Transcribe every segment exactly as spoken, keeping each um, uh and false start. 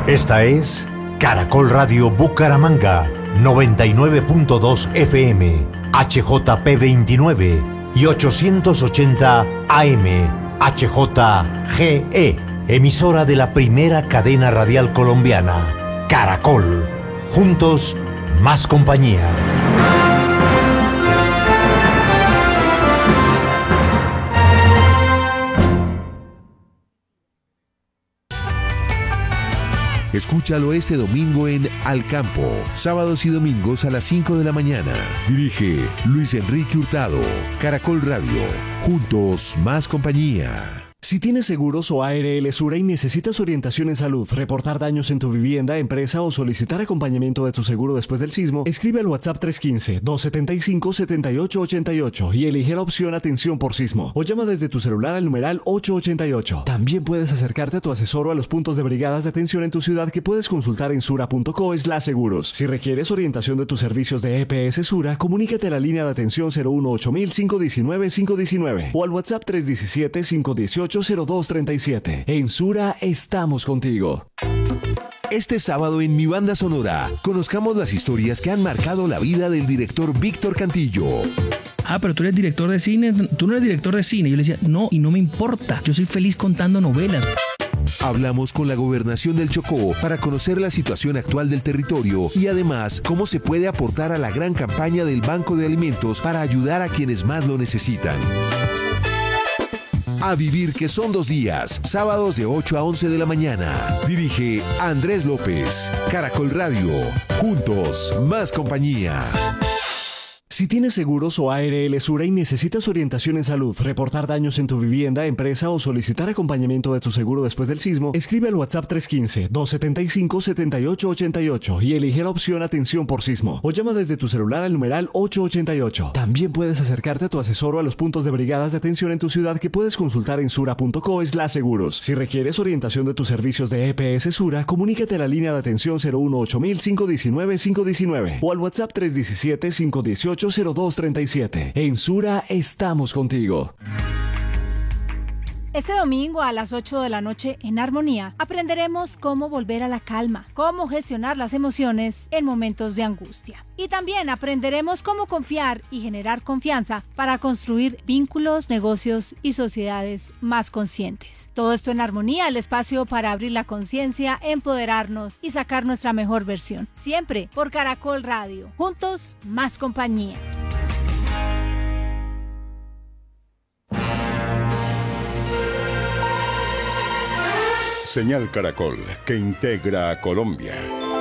Esta es Caracol Radio Bucaramanga, noventa y nueve punto dos F M, H J P veintinueve y ochocientos ochenta A M, H J G E, emisora de la primera cadena radial colombiana, Caracol. Juntos, más compañía. Escúchalo este domingo en Al Campo, sábados y domingos a las cinco de la mañana. Dirige Luis Enrique Hurtado. Caracol Radio. Juntos, más compañía. Si tienes seguros o A R L Sura y necesitas orientación en salud, reportar daños en tu vivienda, empresa o solicitar acompañamiento de tu seguro después del sismo, escribe al WhatsApp tres uno cinco, dos siete cinco, siete ocho ocho ocho y elige la opción Atención por Sismo. O llama desde tu celular al numeral ocho ocho ocho. También puedes acercarte a tu asesor o a los puntos de brigadas de atención en tu ciudad que puedes consultar en sura punto co slash seguros. Si requieres orientación de tus servicios de E P S Sura, comunícate a la línea de atención cero uno ocho mil, cinco uno nueve, cinco uno nueve o al WhatsApp tres uno siete, cinco uno ocho, cero dos tres siete. En Sura estamos contigo. Este sábado en Mi Banda Sonora, conozcamos las historias que han marcado la vida del director Víctor Cantillo. Ah, pero tú eres director de cine, tú no eres director de cine. Yo le decía, no, y no me importa, yo soy feliz contando novelas. Hablamos con la Gobernación del Chocó para conocer la situación actual del territorio y además cómo se puede aportar a la gran campaña del Banco de Alimentos para ayudar a quienes más lo necesitan. A vivir que son dos días, sábados de ocho a once de la mañana. Dirige Andrés López. Caracol Radio. Juntos, más compañía. Si tienes seguros o A R L Sura y necesitas orientación en salud, reportar daños en tu vivienda, empresa o solicitar acompañamiento de tu seguro después del sismo, escribe al WhatsApp tres uno cinco, dos siete cinco, siete ocho ocho ocho y elige la opción Atención por Sismo. O llama desde tu celular al numeral ocho ocho ocho. También puedes acercarte a tu asesor o a los puntos de brigadas de atención en tu ciudad que puedes consultar en sura punto co slash seguros. Si requieres orientación de tus servicios de E P S Sura, comunícate a la línea de atención cero uno ocho mil, cinco uno nueve, cinco uno nueve o al WhatsApp tres uno siete, cinco uno ocho, cero dos tres siete. En Sura estamos contigo. Este domingo a las ocho de la noche en Armonía aprenderemos cómo volver a la calma, cómo gestionar las emociones en momentos de angustia. Y también aprenderemos cómo confiar y generar confianza para construir vínculos, negocios y sociedades más conscientes. Todo esto en Armonía, el espacio para abrir la conciencia, empoderarnos y sacar nuestra mejor versión. Siempre por Caracol Radio. Juntos, más compañía. Señal Caracol, que integra a Colombia.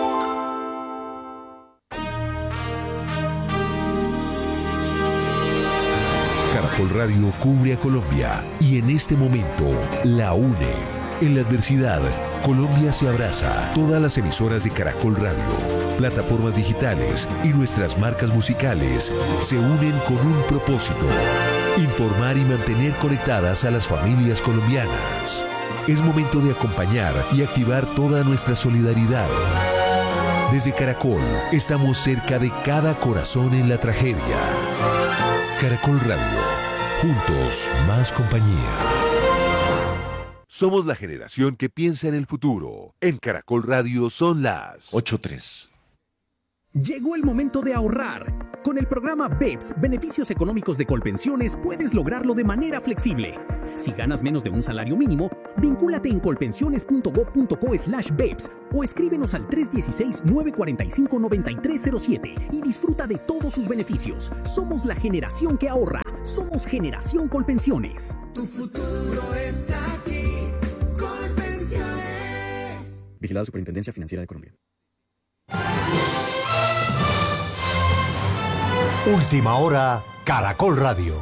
Caracol Radio cubre a Colombia y en este momento la une. En la adversidad, Colombia se abraza. Todas las emisoras de Caracol Radio, plataformas digitales y nuestras marcas musicales se unen con un propósito: informar y mantener conectadas a las familias colombianas. Es momento de acompañar y activar toda nuestra solidaridad. Desde Caracol, estamos cerca de cada corazón en la tragedia. Caracol Radio. Juntos, más compañía. Somos la generación que piensa en el futuro. En Caracol Radio son las ocho tres. Llegó el momento de ahorrar. Con el programa B E P S, Beneficios Económicos de Colpensiones, puedes lograrlo de manera flexible. Si ganas menos de un salario mínimo, vincúlate en colpensiones punto gob punto co slash B E P S o escríbenos al tres uno seis, nueve cuatro cinco, nueve tres cero siete y disfruta de todos sus beneficios. Somos la generación que ahorra. Somos Generación Colpensiones. Tu futuro está aquí. Colpensiones. Vigilado Superintendencia Financiera de Colombia. Última hora, Caracol Radio.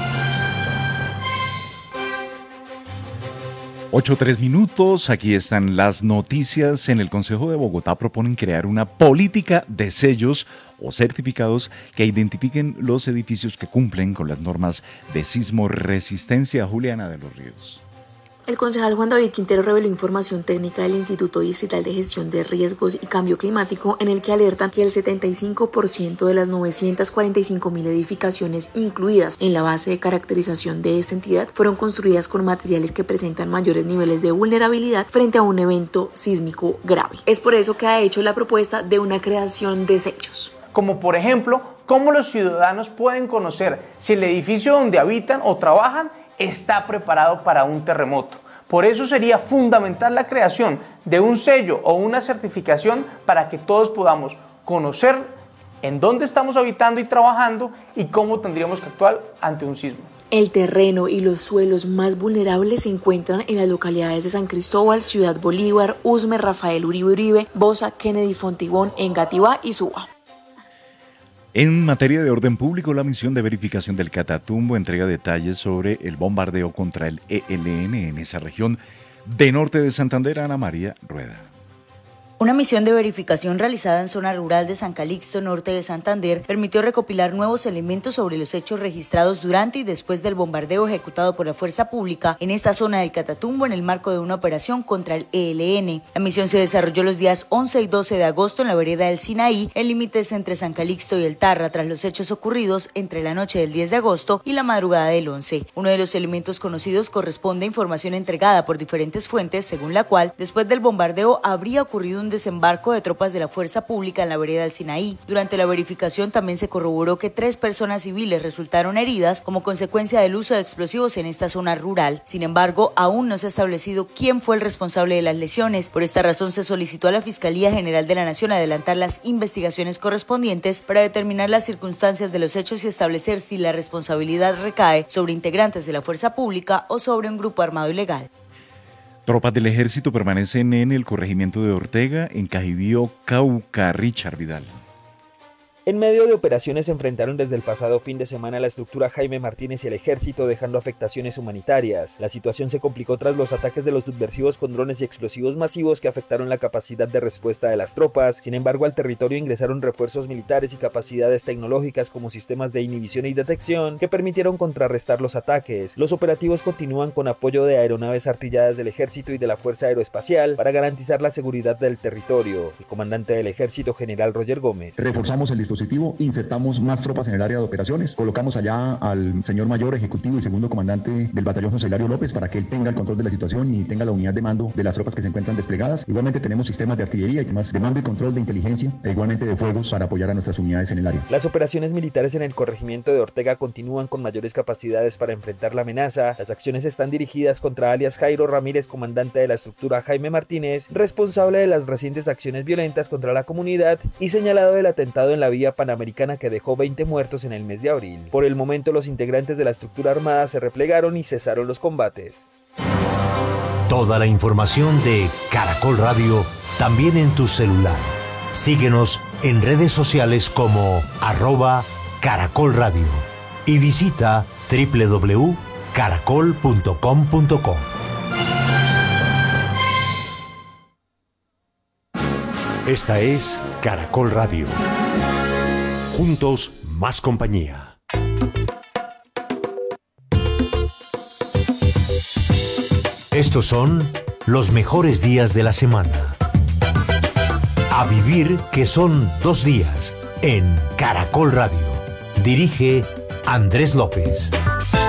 ocho tres minutos, aquí están las noticias. En el Consejo de Bogotá proponen crear una política de sellos o certificados que identifiquen los edificios que cumplen con las normas de sismo resistencia. Juliana de los Ríos. El concejal Juan David Quintero reveló información técnica del Instituto Distrital de Gestión de Riesgos y Cambio Climático, en el que alertan que el setenta y cinco por ciento de las novecientas cuarenta y cinco mil edificaciones incluidas en la base de caracterización de esta entidad fueron construidas con materiales que presentan mayores niveles de vulnerabilidad frente a un evento sísmico grave. Es por eso que ha hecho la propuesta de una creación de sellos. Como por ejemplo, cómo los ciudadanos pueden conocer si el edificio donde habitan o trabajan está preparado para un terremoto. Por eso sería fundamental la creación de un sello o una certificación para que todos podamos conocer en dónde estamos habitando y trabajando y cómo tendríamos que actuar ante un sismo. El terreno y los suelos más vulnerables se encuentran en las localidades de San Cristóbal, Ciudad Bolívar, Usme, Rafael Uribe Uribe, Bosa, Kennedy Fontibón, Engativá y Suba. En materia de orden público, la misión de verificación del Catatumbo entrega detalles sobre el bombardeo contra el E L N en esa región de norte de Santander. Ana María Rueda. Una misión de verificación realizada en zona rural de San Calixto, norte de Santander, permitió recopilar nuevos elementos sobre los hechos registrados durante y después del bombardeo ejecutado por la fuerza pública en esta zona del Catatumbo en el marco de una operación contra el E L N. La misión se desarrolló los días once y doce de agosto en la vereda del Sinaí, en límites entre San Calixto y el Tarra, tras los hechos ocurridos entre la noche del diez de agosto y la madrugada del once. Uno de los elementos conocidos corresponde a información entregada por diferentes fuentes, según la cual, después del bombardeo, habría ocurrido un desembarco de tropas de la fuerza pública en la vereda del Sinaí. Durante la verificación también se corroboró que tres personas civiles resultaron heridas como consecuencia del uso de explosivos en esta zona rural. Sin embargo, aún no se ha establecido quién fue el responsable de las lesiones. Por esta razón se solicitó a la Fiscalía General de la Nación adelantar las investigaciones correspondientes para determinar las circunstancias de los hechos y establecer si la responsabilidad recae sobre integrantes de la fuerza pública o sobre un grupo armado ilegal. Tropas del ejército permanecen en el corregimiento de Ortega, en Cajibío, Cauca. Richard Vidal. En medio de operaciones se enfrentaron desde el pasado fin de semana la estructura Jaime Martínez y el ejército, dejando afectaciones humanitarias. La situación se complicó tras los ataques de los subversivos con drones y explosivos masivos que afectaron la capacidad de respuesta de las tropas. Sin embargo, al territorio ingresaron refuerzos militares y capacidades tecnológicas como sistemas de inhibición y detección que permitieron contrarrestar los ataques. Los operativos continúan con apoyo de aeronaves artilladas del ejército y de la Fuerza Aeroespacial para garantizar la seguridad del territorio. El comandante del ejército, general Roger Gómez. Reforzamos el dispositivo, insertamos más tropas en el área de operaciones, colocamos allá al señor mayor ejecutivo y segundo comandante del batallón José Hilario López para que él tenga el control de la situación y tenga la unidad de mando de las tropas que se encuentran desplegadas. Igualmente tenemos sistemas de artillería y demás de mando y control de inteligencia e igualmente de fuegos para apoyar a nuestras unidades en el área. Las operaciones militares en el corregimiento de Ortega continúan con mayores capacidades para enfrentar la amenaza. Las acciones están dirigidas contra alias Jairo Ramírez, comandante de la estructura Jaime Martínez, responsable de las recientes acciones violentas contra la comunidad y señalado del atentado en la vía Panamericana que dejó veinte muertos en el mes de abril. Por el momento, los integrantes de la estructura armada se replegaron y cesaron los combates. Toda la información de Caracol Radio también en tu celular. Síguenos en redes sociales como arroba Caracol Radio y visita doble u doble u doble u punto caracol punto com punto co. Esta es Caracol Radio. Juntos, más compañía. Estos son los mejores días de la semana. A vivir que son dos días en Caracol Radio. Dirige Andrés López.